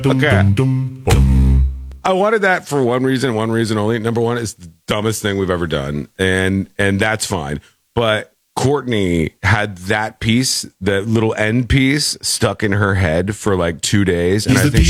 Okay. I wanted that for one reason only. Number one, it's the dumbest thing we've ever done, and that's fine. But Courtney had that piece, that little end piece, stuck in her head for like 2 days, and I think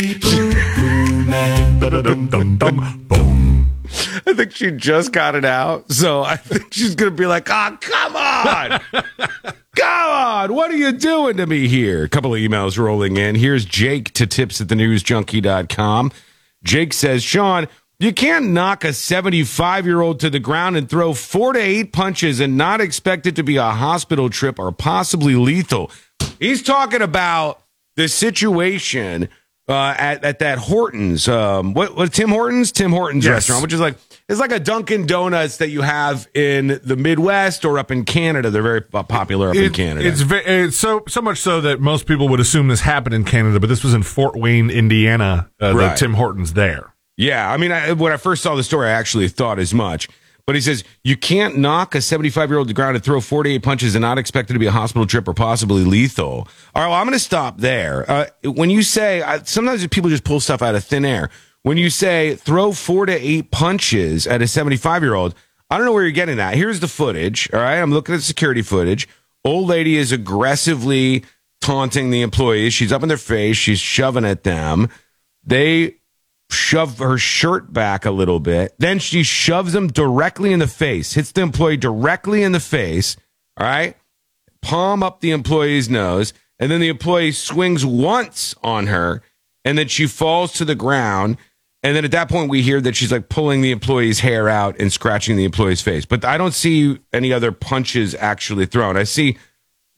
she just got it out. So I think she's gonna be like, "Oh, come on, come on, what are you doing to me here?" A couple of emails rolling in. Here's Jake to tips@thenewsjunkie.com. Jake says, Sean, you can't knock a 75-year-old to the ground and throw 4 to 8 punches and not expect it to be a hospital trip or possibly lethal. He's talking about the situation at that Hortons. What Tim Hortons? Tim Hortons restaurant, which is it's like a Dunkin' Donuts that you have in the Midwest or up in Canada. They're very popular up in Canada. It's so much so that most people would assume this happened in Canada, but this was in Fort Wayne, Indiana, the Tim Hortons there. Yeah, I mean, when I first saw the story, I actually thought as much. But he says, you can't knock a 75-year-old to the ground and throw 48 punches and not expect it to be a hospital trip or possibly lethal. All right, well, I'm going to stop there. When you say, sometimes people just pull stuff out of thin air. When you say throw 4 to 8 punches at a 75-year-old, I don't know where you're getting that. Here's the footage, all right? I'm looking at the security footage. Old lady is aggressively taunting the employees. She's up in their face. She's shoving at them. They shove her shirt back a little bit. Then she shoves them directly in the face, hits the employee directly in the face, all right? Palm up the employee's nose, and then the employee swings once on her, and then she falls to the ground. And then at that point, we hear that she's like pulling the employee's hair out and scratching the employee's face. But I don't see any other punches actually thrown. I see